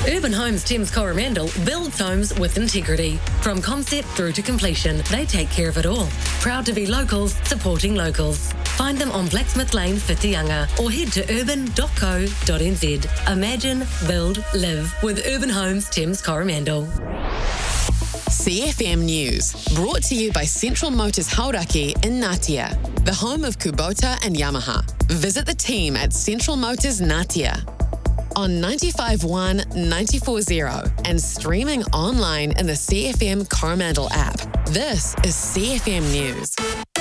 Urban Homes Thames Coromandel builds homes with integrity. From concept through to completion, they take care of it all. Proud to be locals, supporting locals. Find them on Blacksmith Lane, Whitianga, or head to urban.co.nz. Imagine, build, live with Urban Homes Thames Coromandel. CFM News, brought to you by Central Motors Hauraki in Ngatea, the home of Kubota and Yamaha. Visit the team at Central Motors Ngatea on 95.1, 94.0 and streaming online in the CFM Coromandel app. This is CFM News.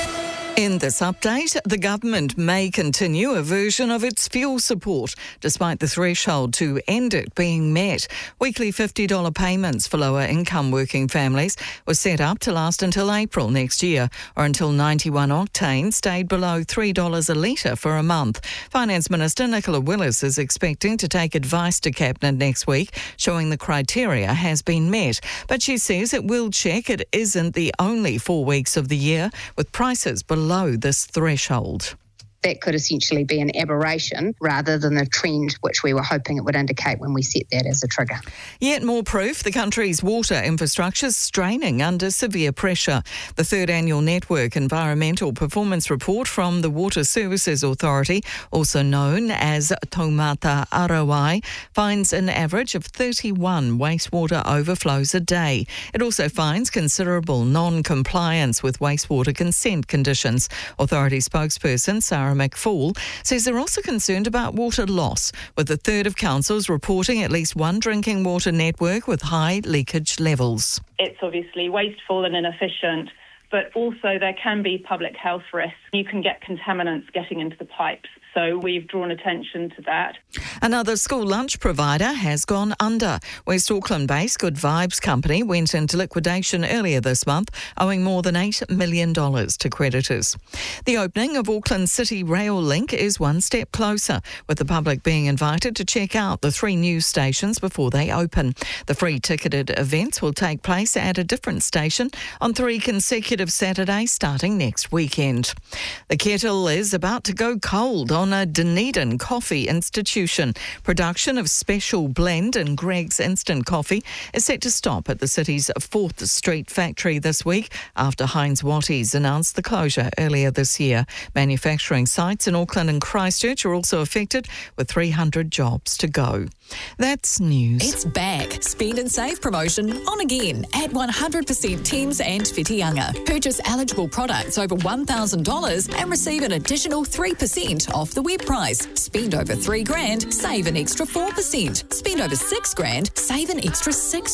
In this update, the government may continue a version of its fuel support, despite the threshold to end it being met. Weekly $50 payments for lower-income working families were set up to last until April next year, or until 91 octane stayed below $3 a litre for a month. Finance Minister Nicola Willis is expecting to take advice to Cabinet next week, showing the criteria has been met. But she says it will check it isn't the only 4 weeks of the year with prices below this threshold. That could essentially be an aberration rather than the trend which we were hoping it would indicate when we set that as a trigger. Yet more proof the country's water infrastructure is straining under severe pressure. The third annual Network Environmental Performance Report from the Water Services Authority, also known as Taumata Arawai, finds an average of 31 wastewater overflows a day. It also finds considerable non-compliance with wastewater consent conditions. Authority spokesperson Sarah McFall says they're also concerned about water loss, with a third of councils reporting at least one drinking water network with high leakage levels. It's obviously wasteful and inefficient, but also there can be public health risks. You can get contaminants getting into the pipes. So we've drawn attention to that. Another school lunch provider has gone under. West Auckland-based Good Vibes Company went into liquidation earlier this month, owing more than $8 million to creditors. The opening of Auckland City Rail Link is one step closer, with the public being invited to check out the 3 new stations before they open. The free ticketed events will take place at a different station on 3 consecutive Saturdays starting next weekend. The kettle is about to go cold on a Dunedin coffee institution. Production of Special Blend and Greg's Instant Coffee is set to stop at the city's 4th Street factory this week after Heinz Watties announced the closure earlier this year. Manufacturing sites in Auckland and Christchurch are also affected, with 300 jobs to go. That's news. It's back. Spend and save promotion on again at 100% Thames and Whitianga. Purchase eligible products over $1,000 and receive an additional 3% off the web price. Spend over $3,000, save an extra 4%. Spend over $6,000, save an extra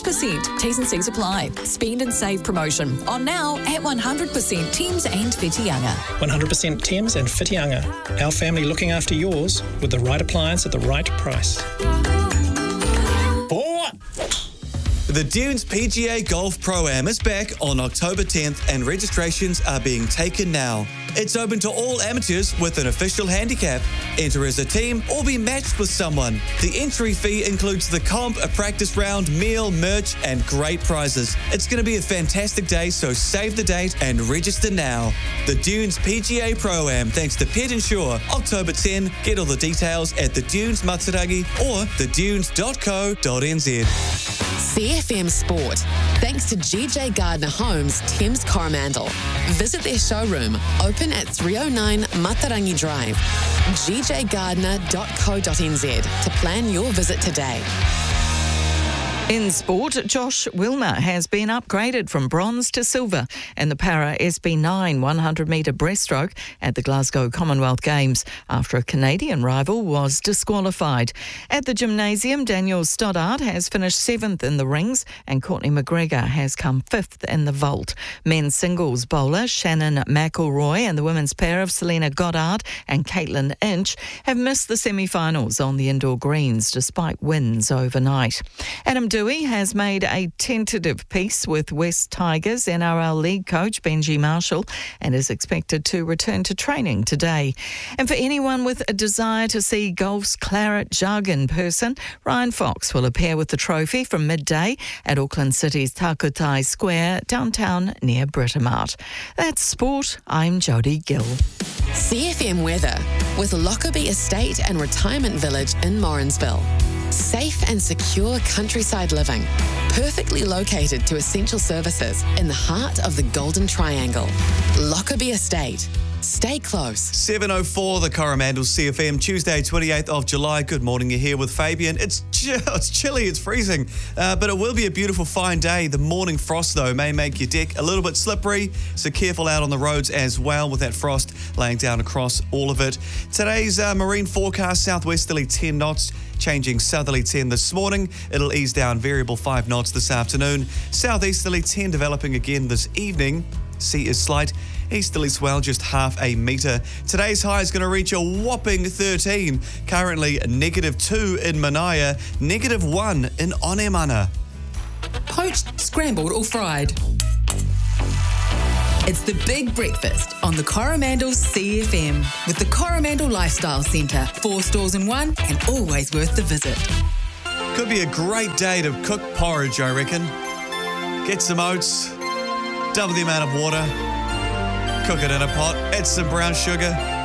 6%. T's and C's apply. Spend and save promotion on now at 100% Thames and Whitianga. 100% Thames and Whitianga. Our family looking after yours with the right appliance at the right price. The Dunes PGA Golf Pro-Am is back on October 10th and registrations are being taken now. It's open to all amateurs with an official handicap. Enter as a team or be matched with someone. The entry fee includes the comp, a practice round, meal, merch, and great prizes. It's going to be a fantastic day, so save the date and register now. The Dunes PGA Pro-Am, thanks to Pet Insure. October 10, get all the details at the Dunes Matsuragi or thedunes.co.nz. CFM Sport, thanks to GJ Gardner Homes Thames Coromandel. Visit their showroom, open at 309 Matarangi Drive. gjgardner.co.nz to plan your visit today. In sport, Josh Wilmer has been upgraded from bronze to silver in the Para SB9 100-metre breaststroke at the Glasgow Commonwealth Games after a Canadian rival was disqualified. At the gymnasium, Daniel Stoddart has finished 7th in the rings and Courtney McGregor has come 5th in the vault. Men's singles bowler Shannon McElroy and the women's pair of Selena Goddard and Caitlin Inch have missed the semi-finals on the indoor greens despite wins overnight. Adam Dewey has made a tentative peace with West Tigers NRL League coach Benji Marshall and is expected to return to training today. And for anyone with a desire to see golf's claret jug in person, Ryan Fox will appear with the trophy from midday at Auckland City's Takutai Square, downtown near Britomart. That's sport. I'm Jodie Gill. CFM weather with Lockerbie Estate and Retirement Village in Morrinsville. Safe and secure countryside living, perfectly located to essential services in the heart of the Golden Triangle. Lockerbie Estate. Stay close. 7:04, the Coromandel CFM, Tuesday, 28th of July. Good morning, you're here with Fabian. It's chilly, it's freezing, but it will be a beautiful, fine day. The morning frost, though, may make your deck a little bit slippery, so careful out on the roads as well with that frost laying down across all of it. Today's marine forecast, southwesterly 10 knots, changing southerly 10 this morning. It'll ease down, variable 5 knots this afternoon. Southeasterly 10 developing again this evening. Sea is slight. Easterly swell just half a metre. Today's high is going to reach a whopping 13. Currently -2 in Manaia, -1 in Onemana. Poached, scrambled or fried. It's the big breakfast on the Coromandel CFM with the Coromandel Lifestyle Centre. 4 stores in one and always worth the visit. Could be a great day to cook porridge, I reckon. Get some oats, double the amount of water, cook it in a pot, add some brown sugar,